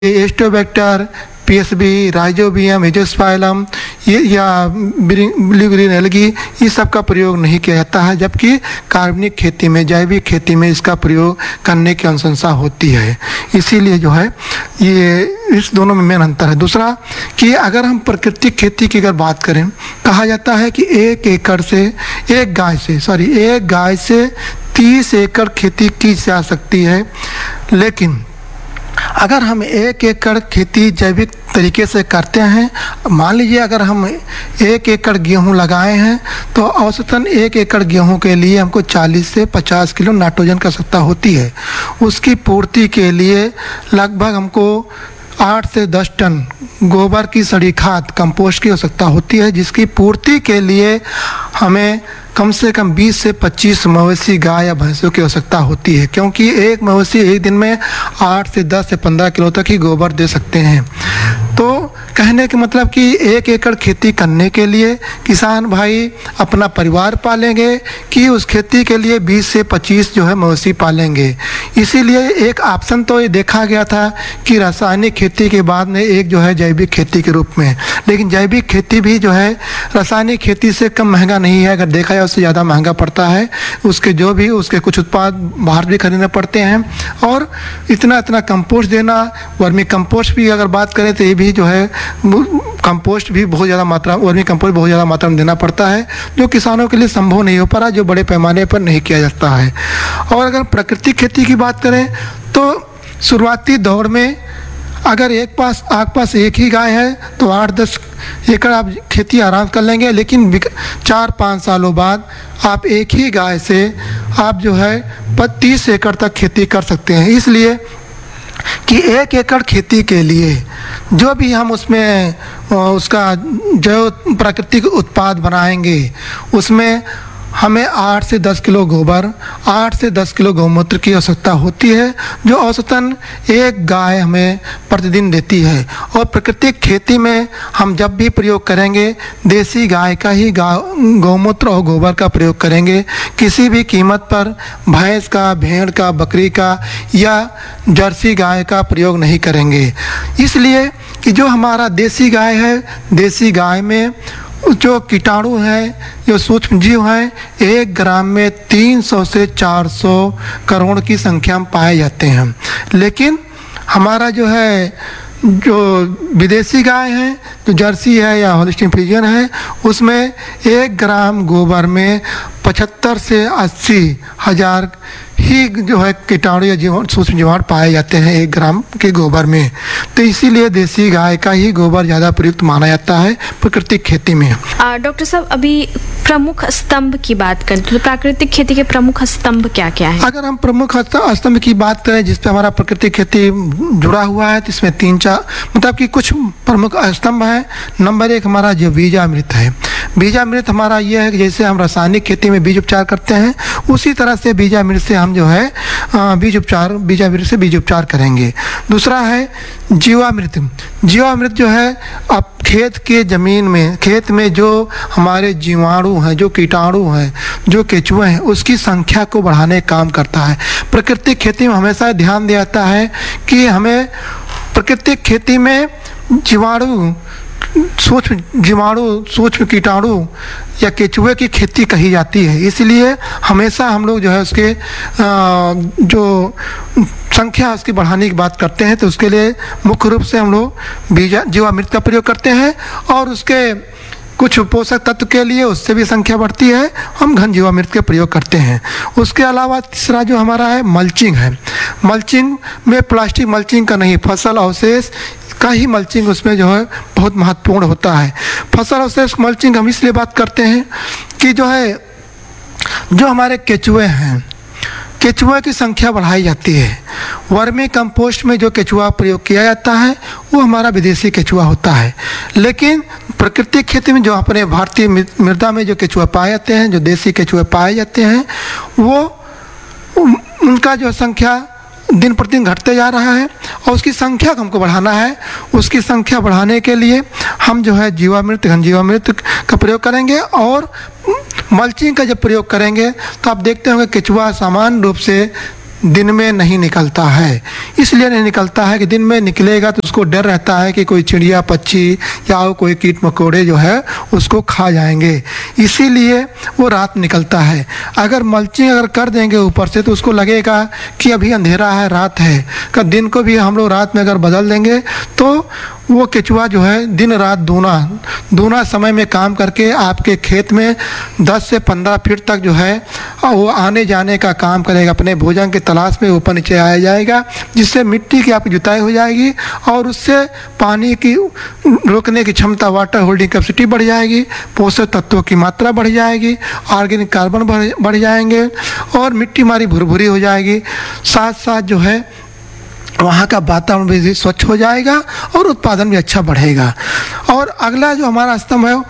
एस्टोबैक्टर, PSB, rhizobium, एजोस्पाइलम ये या ब्लिगुरिन algae, इस सब का प्रयोग नहीं किया जाता है, जबकि कार्बनिक खेती में, जैविक खेती में इसका प्रयोग करने की अनुशंसा होती है। इसीलिए जो है ये इस दोनों में मेन अंतर है। दूसरा कि अगर हम प्राकृतिक खेती की अगर बात करें, कहा जाता है कि एक गाय से 30 एकड़ खेती की जा सकती है, लेकिन अगर हम 1 एकड़ खेती जैविक तरीके से करते हैं, मान लीजिए अगर हम 1 एकड़ गेहूं लगाए हैं तो औसतन 1 एकड़ गेहूं के लिए हमको 40 से 50 किलो नाइट्रोजन की आवश्यकता होती है। उसकी पूर्ति के लिए लगभग हमको 8 से 10 टन गोबर की सड़ी खाद, कंपोस्ट की आवश्यकता होती है, जिसकी पूर्ति के लिए हमें कम से कम 20 से 25 मवेशी गाय या भैंसों की आवश्यकता होती है, क्योंकि एक मवेशी एक दिन में 8 से 10 से 15 किलो तक ही गोबर दे सकते हैं। तो कहने के मतलब कि 1 एकड़ खेती करने के लिए किसान भाई अपना परिवार पालेंगे कि उस खेती के लिए 20 से 25 जो है मवेशी पालेंगे। इसीलिए एक ऑप्शन तो ये देखा गया था कि रासायनिक खेती के बाद में एक जो है जैविक खेती के रूप में, लेकिन जैविक खेती भी जो है रासायनिक खेती से कम महंगा नहीं है, अगर देखा जाए उससे ज़्यादा महंगा पड़ता है। उसके कुछ उत्पाद बाहर भी खरीदने पड़ते हैं, और इतना कंपोस्ट देना, वर्मी कंपोस्ट भी अगर बात करें तो ये भी जो है कंपोस्ट भी बहुत ज़्यादा मात्रा, वर्मी कंपोस्ट बहुत ज़्यादा मात्रा में देना पड़ता है, जो किसानों के लिए संभव नहीं हो पा रहा, जो बड़े पैमाने पर नहीं किया जाता है। और अगर प्राकृतिक खेती की बात करें तो शुरुआती दौर में अगर आपके पास एक ही गाय है तो 8-10 एकड़ आप खेती आराम कर लेंगे, लेकिन 4-5 सालों बाद आप एक ही गाय से आप जो है 30 एकड़ तक खेती कर सकते हैं। इसलिए कि 1 एकड़ खेती के लिए जो भी हम उसमें उसका जो प्राकृतिक उत्पाद बनाएंगे, उसमें हमें 8 से 10 किलो गोबर, 8 से 10 किलो गौमूत्र की आवश्यकता होती है, जो औसतन एक गाय हमें प्रतिदिन देती है। और प्राकृतिक खेती में हम जब भी प्रयोग करेंगे देसी गाय का ही गौमूत्र और गोबर का प्रयोग करेंगे। किसी भी कीमत पर भैंस का, भेड़ का, बकरी का या जर्सी गाय का प्रयोग नहीं करेंगे। इसलिए कि जो हमारा देसी गाय है, देसी गाय में जो कीटाणु हैं, जो सूक्ष्म जीव हैं, 1 ग्राम में 300 से 400 करोड़ की संख्या में पाए जाते हैं। लेकिन हमारा जो है जो विदेशी गाय है, जो जर्सी है या होल्स्टीन फ्रीजियन है, उसमें 1 ग्राम गोबर में 75 से 80 हजार ही जो है कीटाणु या सूक्ष्म जीवाणु पाए जाते हैं 1 ग्राम के गोबर में। तो इसीलिए देसी गाय का ही गोबर ज़्यादा प्रयुक्त माना जाता है प्राकृतिक खेती में। डॉक्टर साहब, अभी प्रमुख स्तंभ की बात करें तो प्राकृतिक खेती के प्रमुख स्तंभ क्या क्या है? अगर हम प्रमुख स्तंभ की बात करें जिस पे हमारा प्राकृतिक खेती जुड़ा हुआ है, तो इसमें 3-4 मतलब कि कुछ प्रमुख स्तंभ हैं। नंबर 1 हमारा जो बीजामृत है। बीजामृत हमारा ये है कि जैसे हम रासायनिक खेती में बीज उपचार करते हैं, उसी तरह से बीजामृत से हम जो है बीजामृत से बीज उपचार करेंगे। दूसरा है जीवामृत। जीवामृत जो है अब खेत के ज़मीन में, खेत में जो हमारे जीवाणु हैं, जो कीटाणु हैं, जो केचुए हैं, उसकी संख्या को बढ़ाने का काम करता है। प्राकृतिक खेती में हमेशा ध्यान दिया जाता है कि हमें प्राकृतिक खेती में सूक्ष्म कीटाणु या केचुए की खेती कही जाती है। इसलिए हमेशा हम लोग जो है उसके जो संख्या उसकी बढ़ाने की बात करते हैं, तो उसके लिए मुख्य रूप से हम लोग जीवामृत का प्रयोग करते हैं, और उसके कुछ पोषक तत्व के लिए उससे भी संख्या बढ़ती है, हम घन जीवामृत का प्रयोग करते हैं। उसके अलावा तीसरा जो हमारा है मल्चिंग है। मल्चिंग में प्लास्टिक मल्चिंग का नहीं, फसल अवशेष का ही मल्चिंग उसमें जो है बहुत महत्वपूर्ण होता है। फसल अवशेष मल्चिंग हम इसलिए बात करते हैं कि जो हमारे केचुए हैं, केचुआ की संख्या बढ़ाई जाती है। वर्मी कंपोस्ट में जो केचुआ प्रयोग किया जाता है वो हमारा विदेशी केचुआ होता है, लेकिन प्राकृतिक खेती में जो अपने भारतीय मृदा में जो केचुआ पाए जाते हैं, जो देसी केचुए पाए जाते हैं, वो उनका जो संख्या दिन प्रतिदिन घटते जा रहा है, और उसकी संख्या को हमको बढ़ाना है। उसकी संख्या बढ़ाने के लिए हम जो है जीवामृत, घन जीवामृत का प्रयोग करेंगे, और मल्चिंग का जब प्रयोग करेंगे तो आप देखते होंगे केचुआ सामान्य रूप से दिन में नहीं निकलता है। इसलिए नहीं निकलता है कि दिन में निकलेगा तो उसको डर रहता है कि कोई चिड़िया पक्षी या कोई कीट मकोड़े जो है उसको खा जाएंगे, इसीलिए वो रात निकलता है। अगर मल्चिंग अगर कर देंगे ऊपर से तो उसको लगेगा कि अभी अंधेरा है, रात है। का दिन को भी हम लोग रात में अगर बदल देंगे तो वो केचुआ जो है दिन रात दूना समय में काम करके आपके खेत में 10 से 15 फीट तक जो है वो आने जाने का काम करेगा, अपने भोजन की तलाश में ऊपर नीचे आया जाएगा, जिससे मिट्टी की आपकी जुताई हो जाएगी और उससे पानी की रोकने की क्षमता, वाटर होल्डिंग कैपेसिटी बढ़ जाएगी, पोषक तत्वों की मात्रा बढ़ जाएगी, ऑर्गेनिक कार्बन बढ़ जाएंगे और मिट्टी हमारी भुरभुरी हो जाएगी। साथ साथ जो है वहाँ का वातावरण भी स्वच्छ हो जाएगा और उत्पादन भी अच्छा बढ़ेगा। और अगला जो हमारा स्तंभ है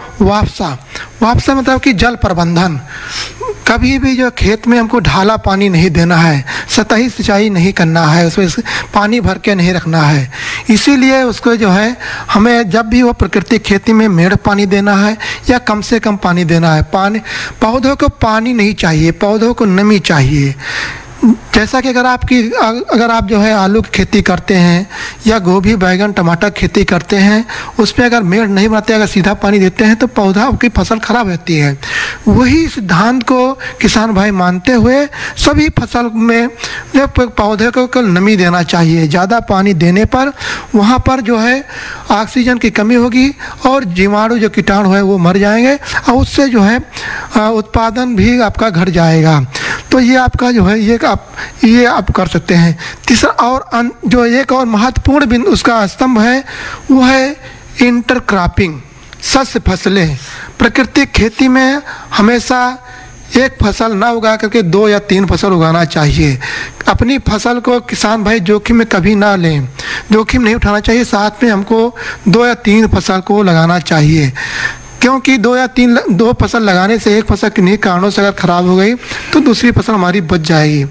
वापसा मतलब कि जल प्रबंधन। कभी भी जो खेत में हमको ढाला पानी नहीं देना है, सतही सिंचाई नहीं करना है, उसमें पानी भर के नहीं रखना है। इसीलिए उसको जो है हमें जब भी वो प्राकृतिक खेती में मेड़ पानी देना है या कम से कम पानी देना है। पौधों को पानी नहीं चाहिए, पौधों को नमी चाहिए। जैसा कि अगर आप जो है आलू की खेती करते हैं या गोभी बैगन टमाटर खेती करते हैं, उसमें अगर मेड़ नहीं बनाते, अगर सीधा पानी देते हैं तो पौधा की फसल खराब रहती है। वही सिद्धांत को किसान भाई मानते हुए सभी फसल में जो पौधे को नमी देना चाहिए। ज़्यादा पानी देने पर वहाँ पर जो है ऑक्सीजन की कमी होगी और जीवाणु जो कीटाणु है वो मर जाएंगे और उससे जो है उत्पादन भी आपका घट जाएगा। तो ये आपका जो है ये आप कर सकते हैं। तीसरा और जो एक और महत्वपूर्ण बिंदु उसका स्तंभ है वो है इंटरक्रॉपिंग, शस्य फसलें। प्राकृतिक खेती में हमेशा एक फसल ना उगा करके 2 या 3 फसल उगाना चाहिए। अपनी फसल को किसान भाई जोखिम में कभी ना लें, जोखिम नहीं उठाना चाहिए। साथ में हमको 2 या 3 फसल को लगाना चाहिए, क्योंकि 2 फसल लगाने से एक फसल किन्हीं कारणों से अगर खराब हो गई तो दूसरी फसल हमारी बच जाएगी।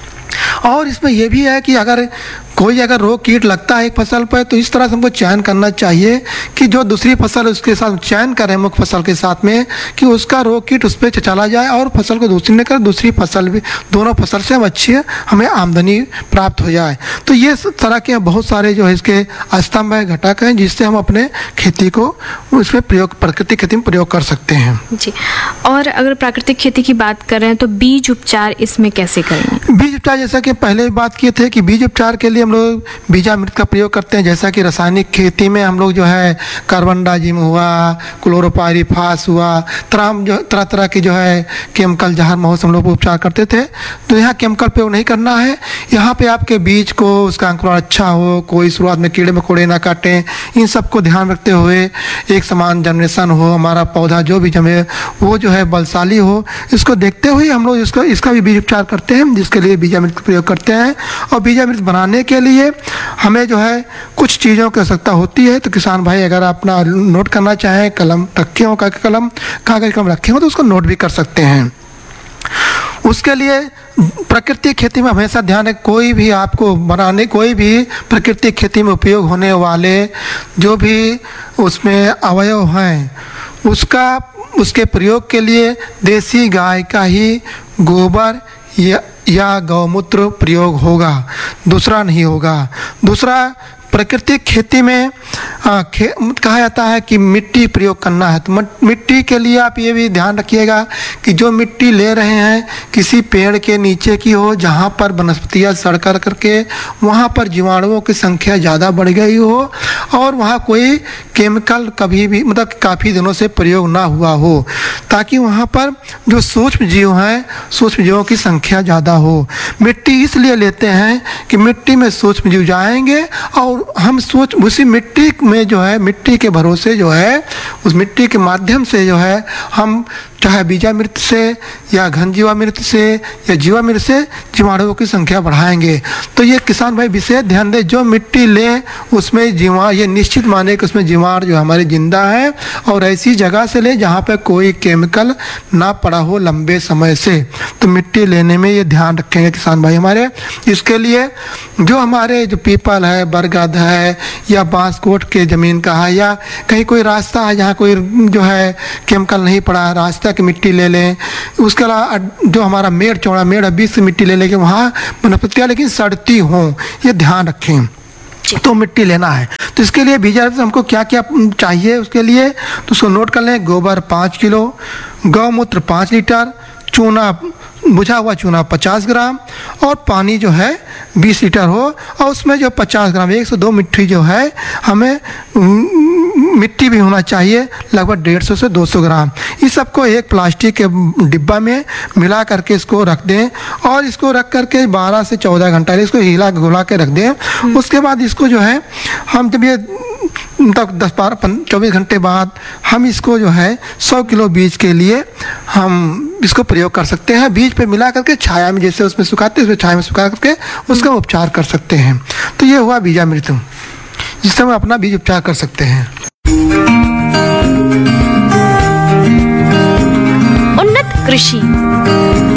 और इसमें यह भी है कि अगर रोग कीट लगता है एक फसल पर तो इस तरह से हमको चयन करना चाहिए कि जो दूसरी फसल उसके साथ चयन करें मुख्य फसल के साथ में, कि उसका रोग कीट उस पर चला जाए और फसल को दूसरी न कर, दूसरी फसल भी, दोनों फसल से हमें आमदनी प्राप्त हो जाए। तो ये तरह के बहुत सारे जो है इसके स्तंभ है, घटक हैं, जिससे हम अपने खेती को उसमें प्राकृतिक खेती में प्रयोग कर सकते हैं जी। और अगर प्राकृतिक खेती की बात कर रहे हैं तो बीज उपचार इसमें कैसे करेंगे? बीज उपचार जैसा कि पहले बात किए थे कि बीज उपचार के लिए हम लोग बीजामृत का प्रयोग करते हैं। जैसा कि रासायनिक खेती में हम लोग जो है कार्बनडाजिम हुआ, क्लोरोपाइरीफास हुआ, तरह तरह की जो है केमिकल जहर महोत्सव हम लोग उपचार करते थे। तो यहाँ केमिकल प्रयोग नहीं करना है। यहाँ पे आपके बीज को उसका अंकुरण अच्छा हो, कोई शुरुआत में कीड़े मकोड़े ना काटें, इन सबको ध्यान रखते हुए एक समान जनरेशन हो, हमारा पौधा जो भी जमे वो जो है बलशाली हो, इसको देखते हुए हम लोग इसका भी बीज उपचार करते हैं, जिसके लिए बीजामृत का प्रयोग करते हैं। और बीजामृत बनाने के लिए हमें जो है कुछ चीज़ों की आवश्यकता होती है। तो किसान भाई अगर अपना नोट करना चाहें, कलम रखे हो, कागज कलम रखे हो तो उसको नोट भी कर सकते हैं। उसके लिए प्राकृतिक खेती में हमेशा ध्यान है, कोई भी प्राकृतिक खेती में उपयोग होने वाले जो भी उसमें अवयव हैं उसके प्रयोग के लिए देसी गाय का ही गोबर या गौमूत्र प्रयोग होगा, दूसरा नहीं होगा। दूसरा, प्राकृतिक खेती में कहा जाता है कि मिट्टी प्रयोग करना है। तो मिट्टी के लिए आप ये भी ध्यान रखिएगा कि जो मिट्टी ले रहे हैं किसी पेड़ के नीचे की हो, जहाँ पर वनस्पतियाँ सड़ करके वहाँ पर जीवाणुओं की संख्या ज़्यादा बढ़ गई हो और वहाँ कोई केमिकल कभी भी काफ़ी दिनों से प्रयोग ना हुआ हो, ताकि वहाँ पर जो सूक्ष्म जीव हैं, सूक्ष्म जीवों की संख्या ज़्यादा हो। मिट्टी इसलिए लेते हैं कि मिट्टी में सूक्ष्म जीव जाएंगे और हम उसी मिट्टी में जो है, मिट्टी के भरोसे जो है, उस मिट्टी के माध्यम से जो है हम चाहे बीजामृत से या घन जीवामृत से या जीवामृत से जीवाणुओं की संख्या बढ़ाएंगे। तो ये किसान भाई विशेष ध्यान दें, जो मिट्टी ले उसमें ये निश्चित माने कि उसमें जीवाणु जीवाणु जो हमारे जिंदा है, और ऐसी जगह से ले जहाँ पे कोई केमिकल ना पड़ा हो लंबे समय से। तो मिट्टी लेने में ये ध्यान रखेंगे किसान भाई हमारे। इसके लिए जो हमारे जो पीपल है, बरगद है, या बांस कोट के ज़मीन का है, या कहीं कोई रास्ता है जहाँ कोई जो है केमिकल नहीं पड़ा, रास्ता की मिट्टी ले लें। उसके अलावा जो हमारा मेड़, चौड़ा मेड़ है, बीच से मिट्टी ले लें कि वहाँ वनस्पतियाँ लेकिन सड़ती हों, ये ध्यान रखें। तो मिट्टी लेना है। तो इसके लिए बीजा हमको क्या क्या चाहिए उसके लिए, तो उसको नोट कर लें। गोबर 5 किलो, गौमूत्र 5 लीटर, चूना, बुझा हुआ चूना 50 ग्राम, और पानी जो है 20 लीटर हो, और उसमें जो 50 ग्राम 102 मिट्टी जो है हमें मिट्टी भी होना चाहिए, लगभग 150 से 200 ग्राम। इस सबको एक प्लास्टिक के डिब्बा में मिला करके इसको रख दें, और इसको रख करके 12 से 14 घंटा इसको हिला घुला के रख दें। उसके बाद इसको जो है हम जब ये तक 10-12-24 घंटे बाद हम इसको जो है 100 किलो बीज के लिए हम इसको प्रयोग कर सकते हैं। बीज पे मिला करके छाया में, जैसे उसमें सुखाते हैं उसमें छाया में सुखा करके उसका उपचार कर सकते हैं। तो ये हुआ बीजामृत, जिससे हम अपना बीज उपचार कर सकते हैं। उन्नत कृषि